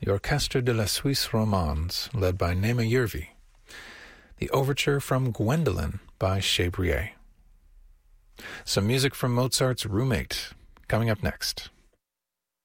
the Orchestre de la Suisse Romande, led by Nema Yervi, the Overture from Gwendolen by Chabrier. Some music from Mozart's Roommate, coming up next.